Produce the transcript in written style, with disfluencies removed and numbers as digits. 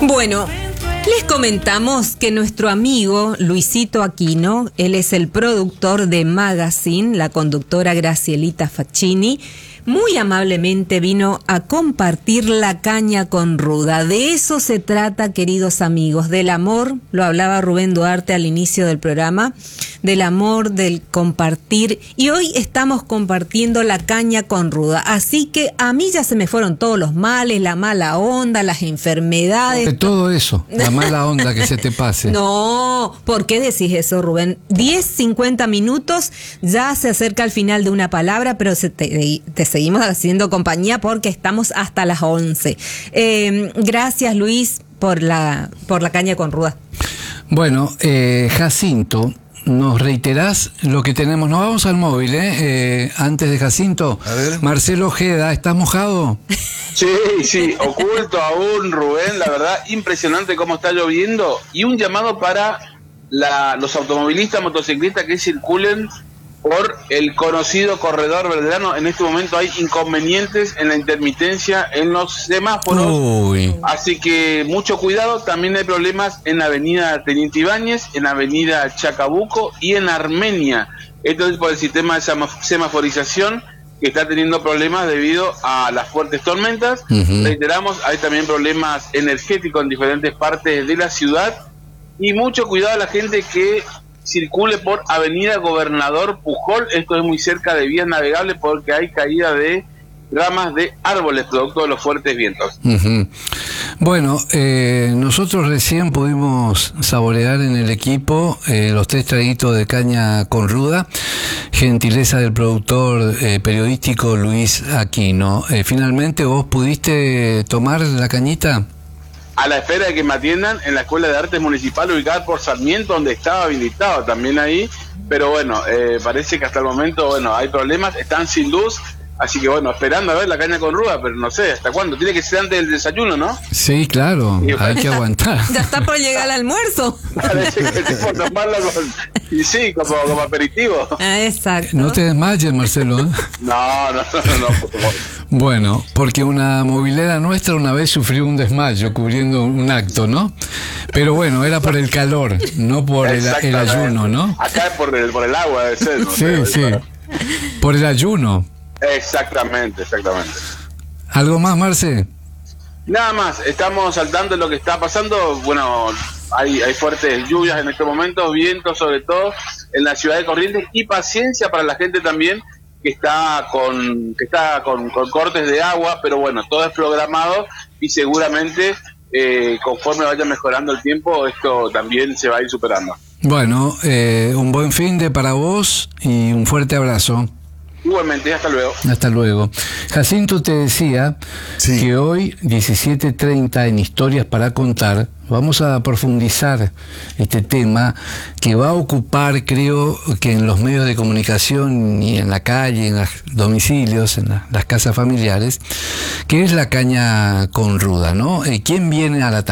Bueno, les comentamos que nuestro amigo Luisito Aquino, él es el productor de Magazine, la conductora Gracielita Facchini, muy amablemente vino a compartir la caña con ruda. De eso se trata, queridos amigos, del amor, lo hablaba Rubén Duarte al inicio del programa, del amor, del compartir, y hoy estamos compartiendo la caña con ruda. Así que a mí ya se me fueron todos los males, la mala onda, las enfermedades. De todo eso, la mala onda que se te pase. No, ¿por qué decís eso, Rubén? 10-50 minutos, ya se acerca el final de una palabra, pero te seguimos haciendo compañía porque estamos hasta las 11. Gracias, Luis, por la caña con ruda. Bueno, Jacinto, nos reiterás lo que tenemos. Nos vamos al móvil, antes de Jacinto. A ver. Marcelo Ojeda, ¿estás mojado? Sí, oculto aún, Rubén, la verdad, impresionante cómo está lloviendo. Y un llamado para los automovilistas, motociclistas que circulen por el conocido corredor Belgrano. En este momento hay inconvenientes en la intermitencia en los semáforos. Uy. Así que mucho cuidado. También hay problemas en la avenida Teniente Ibáñez, en la avenida Chacabuco y en Armenia. Esto es por el sistema de semaforización que está teniendo problemas debido a las fuertes tormentas. Reiteramos, hay también problemas energéticos en diferentes partes de la ciudad. Y mucho cuidado a la gente que circule por avenida Gobernador Pujol. Esto es muy cerca de vías navegables porque hay caída de ramas de árboles producto de los fuertes vientos. Bueno, nosotros recién pudimos saborear en el equipo los 3 traguitos de caña con ruda, gentileza del productor periodístico Luis Aquino. Finalmente, ¿vos pudiste tomar la cañita? A la espera de que me atiendan en la Escuela de Artes Municipal ubicada por Sarmiento, donde estaba habilitado también ahí, pero bueno, parece que hasta el momento, bueno, hay problemas, están sin luz, así que bueno, esperando a ver la caña con ruda, pero no sé, ¿hasta cuándo? Tiene que ser antes del desayuno, ¿no? Sí, claro, hay que aguantar. Ya está por llegar al almuerzo. Parece que tipo tomarla y sí, como aperitivo. Exacto. No te desmayes, Marcelo. No, por favor. Bueno, porque una movilera nuestra una vez sufrió un desmayo cubriendo un acto, ¿no? Pero bueno, era por el calor, no por el ayuno, ¿no? Acá es por el agua, debe ser. ¿No? Sí. Por el ayuno. Exactamente. ¿Algo más, Marce? Nada más, estamos al tanto de lo que está pasando. Bueno, hay fuertes lluvias en este momento, vientos sobre todo en la ciudad de Corrientes, y paciencia para la gente también que está con cortes de agua, pero bueno, todo es programado y seguramente conforme vaya mejorando el tiempo, esto también se va a ir superando. Bueno, un buen fin de para vos y un fuerte abrazo. Igualmente, hasta luego. Hasta luego. Jacinto, te decía que hoy, 17:30, en Historias para Contar, vamos a profundizar este tema que va a ocupar, creo, que en los medios de comunicación y en la calle, en los domicilios, en las casas familiares, que es la caña con ruda, ¿no? ¿Quién viene a la